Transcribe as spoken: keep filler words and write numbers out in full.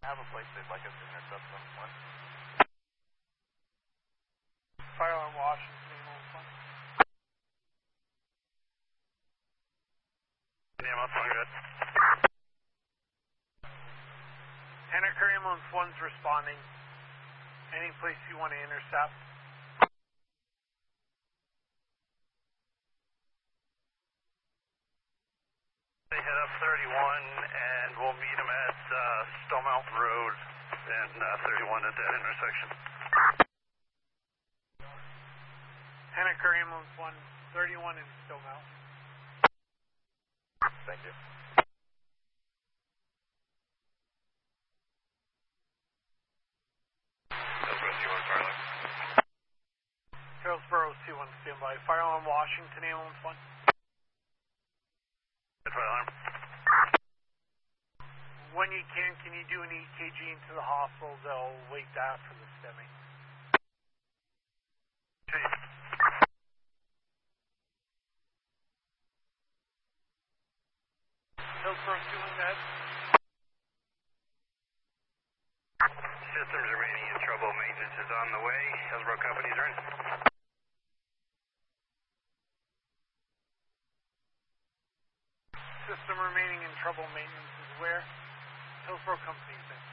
have a place they'd like us to intercept them. What? Fire alarm Washington, eight one one. Yeah, I'm good. Henniker Ambulance one's responding. Any place you want to intercept? They head up thirty-one, and we'll meet them at uh, Stone Mountain Road and uh, thirty-one at that intersection. Henniker Ambulance one, thirty-one in Stone Mountain. Thank you. Hillsborough two one standby. Fire alarm Washington Ambulance one. Fire alarm. When you can, can you do an E K G into the hospital? They'll wait that for the stemming. Hillsborough two one dead. Systems remaining in trouble. Maintenance is on the way. Hillsborough companies are in. System remaining in trouble. Maintenance is where? Hillsborough companies in.